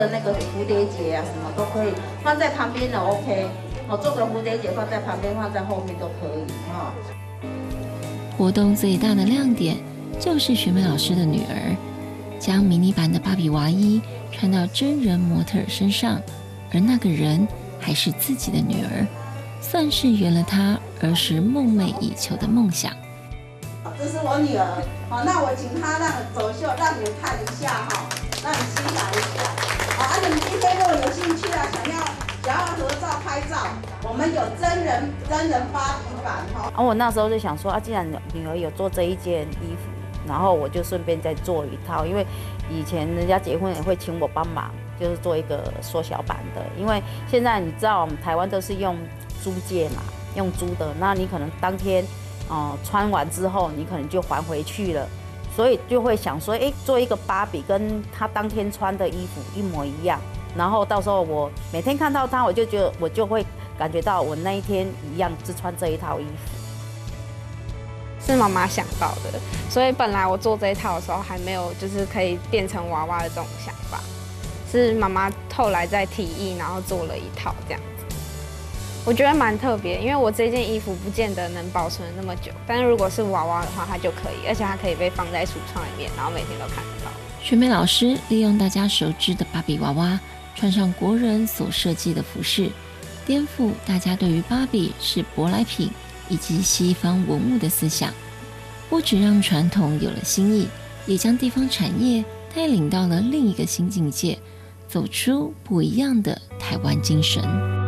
那个蝴蝶结啊，什么都可以放在旁边的 OK。做个蝴蝶结放在旁边，放在后面都可以哈。 活动最大的亮点就是学妹老师的女儿将迷你版的芭比娃衣穿到真人模特身上，而那个人还是自己的女儿，算是圆了她儿时梦寐以求的梦想。 这是我女儿，好，那我请她走秀，让你们看一下哈，让你欣赏一下。好，你们今天如果有兴趣啊，想要合照拍照，我们有真人芭比版哈。 我那时候就想说既然女儿有做这一件衣服，然后我就顺便再做一套，因为以前人家结婚也会请我帮忙，就是做一个缩小版的。因为现在你知道我们台湾都是用租借嘛，用租的，那你可能当天穿完之后，你可能就还回去了，所以就会想说，做一个芭比跟她当天穿的衣服一模一样，然后到时候我每天看到她，我就觉得我就会感觉到我那一天一样是穿这一套衣服。 是妈妈想到的，所以本来我做这一套的时候还没有就是可以变成娃娃的这种想法，是妈妈后来在提议，然后做了一套这样子。我觉得蛮特别，因为我这件衣服不见得能保存那么久，但是如果是娃娃的话，它就可以，而且它可以被放在橱窗里面，然后每天都看得到。 学妹老师利用大家熟知的芭比娃娃，穿上国人所设计的服饰，颠覆大家对于芭比是舶来品以及西方文物的思想，不只让传统有了新意，也将地方产业带领到了另一个新境界，走出不一样的台湾精神。